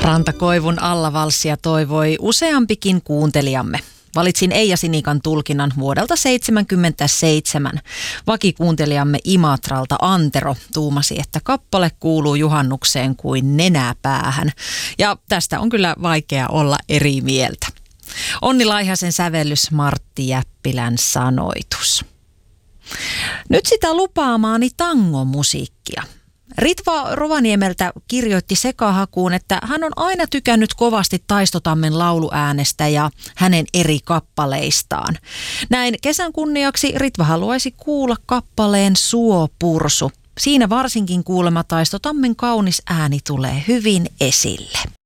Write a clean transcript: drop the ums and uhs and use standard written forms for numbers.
Rantakoivun alla-valssia toivoi useampikin kuuntelijamme. Valitsin Eija Sinikan tulkinnan vuodelta 1977. Vakikuuntelijamme Imatralta Antero tuumasi, että kappale kuuluu juhannukseen kuin nenäpäähän. Ja tästä on kyllä vaikea olla eri mieltä. Onni Laihasen sävellys, Martti Jäppilän sanoitus. Nyt sitä lupaamaani tangomusiikkia. Ritva Rovaniemeltä kirjoitti sekahakuun, että hän on aina tykännyt kovasti Taistotammen lauluäänestä ja hänen eri kappaleistaan. Näin kesän kunniaksi Ritva haluaisi kuulla kappaleen Suopursu. Siinä varsinkin kuulemma Taistotammen kaunis ääni tulee hyvin esille.